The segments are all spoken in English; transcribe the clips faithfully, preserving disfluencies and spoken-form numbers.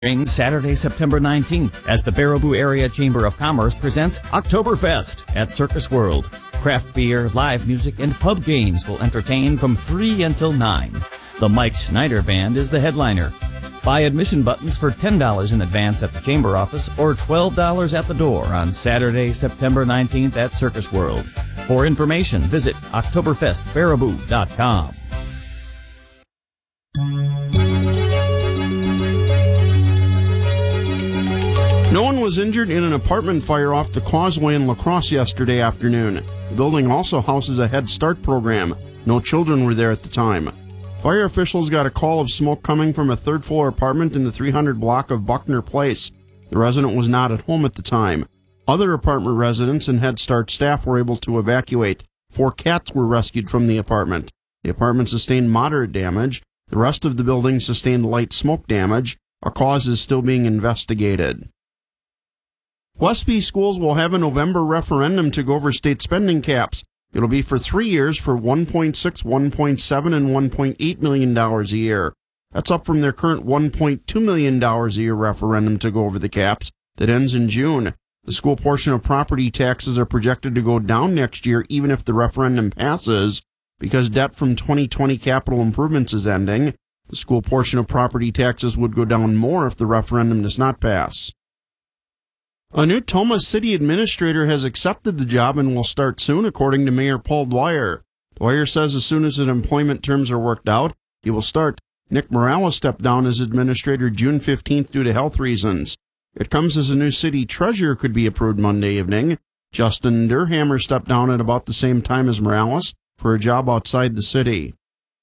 Saturday, September nineteenth, as the Baraboo Area Chamber of Commerce presents Oktoberfest at Circus World. Craft beer, live music, and pub games will entertain from three until nine. The Mike Schneider Band is the headliner. Buy admission buttons for ten dollars in advance at the Chamber office or twelve dollars at the door on Saturday, September nineteenth at Circus World. For information, visit oktoberfest baraboo dot com. No one was injured in an apartment fire off the Causeway in La Crosse yesterday afternoon. The building also houses a Head Start program. No children were there at the time. Fire officials got a call of smoke coming from a third-floor apartment in the three hundred block of Buckner Place. The resident was not at home at the time. Other apartment residents and Head Start staff were able to evacuate. Four cats were rescued from the apartment. The apartment sustained moderate damage. The rest of the building sustained light smoke damage. A cause is still being investigated. Westby schools will have a November referendum to go over state spending caps. It'll be for three years for one point six, one point seven, and one point eight million dollars a year. That's up from their current one point two million dollars a year referendum to go over the caps that ends in June. The school portion of property taxes are projected to go down next year even if the referendum passes, because debt from twenty twenty capital improvements is ending. The school portion of property taxes would go down more if the referendum does not pass. A new Tomah City administrator has accepted the job and will start soon, according to Mayor Paul Dwyer. Dwyer says as soon as his employment terms are worked out, he will start. Nick Morales stepped down as administrator June fifteenth due to health reasons. It comes as a new city treasurer could be approved Monday evening. Justin Durhammer stepped down at about the same time as Morales for a job outside the city.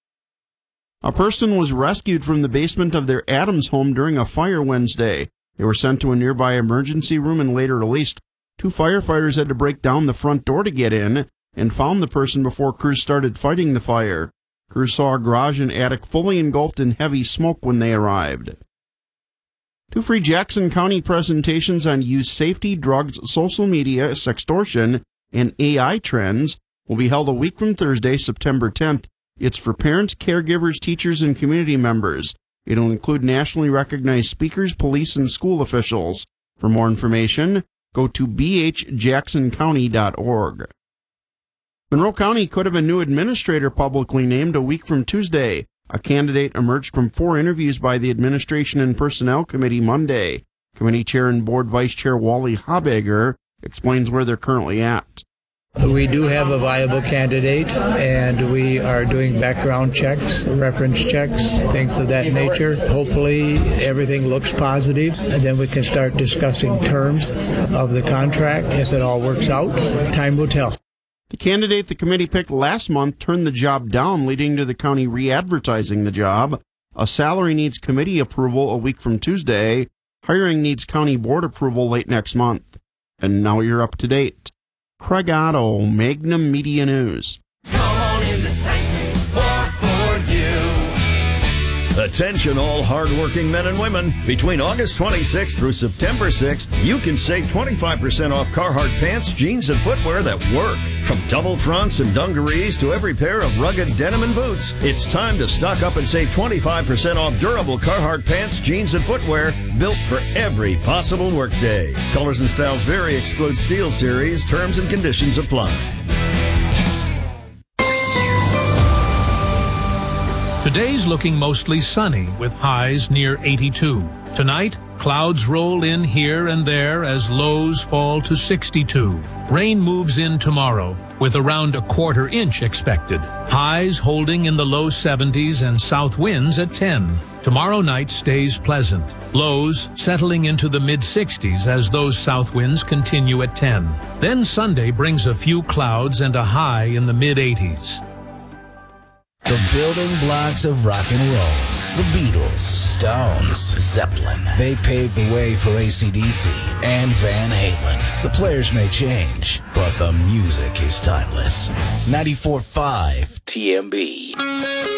A person was rescued from the basement of their Adams home during a fire Wednesday. They were sent to a nearby emergency room and later released. Two firefighters had to break down the front door to get in and found the person before crews started fighting the fire. Crews saw a garage and attic fully engulfed in heavy smoke when they arrived. Two free Jackson County presentations on youth safety, drugs, social media, sextortion, and A I trends will be held a week from Thursday, September tenth. It's for parents, caregivers, teachers, and community members. It'll include nationally recognized speakers, police, and school officials. For more information, go to b h jackson county dot org. Monroe County could have a new administrator publicly named a week from Tuesday. A candidate emerged from four interviews by the Administration and Personnel Committee Monday. Committee Chair and Board Vice Chair Wally Habegger explains where they're currently at. We do have a viable candidate, and we are doing background checks, reference checks, things of that nature. Hopefully, everything looks positive, and then we can start discussing terms of the contract. If it all works out, time will tell. The candidate the committee picked last month turned the job down, leading to the county re-advertising the job. A salary needs committee approval a week from Tuesday. Hiring needs county board approval late next month. And now you're up to date. Craig Otto, Magnum Media News. Come on into Tyson's, more for you. Attention all hardworking men and women. Between August twenty-sixth through September sixth, you can save twenty-five percent off Carhartt pants, jeans, and footwear that work. From double fronts and dungarees to every pair of rugged denim and boots, it's time to stock up and save twenty-five percent off durable Carhartt pants, jeans, and footwear built for every possible workday. Colors and styles vary. Exclude Steel Series. Terms and conditions apply. Today's looking mostly sunny with highs near eighty-two. Tonight, clouds roll in here and there as lows fall to sixty-two. Rain moves in tomorrow with around a quarter inch expected. Highs holding in the low seventies and south winds at ten. Tomorrow night stays pleasant. Lows settling into the mid-sixties as those south winds continue at ten. Then Sunday brings a few clouds and a high in the mid-eighties. The building blocks of rock and roll. The Beatles, Stones, Zeppelin. They paved the way for A C D C and Van Halen. The players may change, but the music is timeless. ninety-four point five T M B.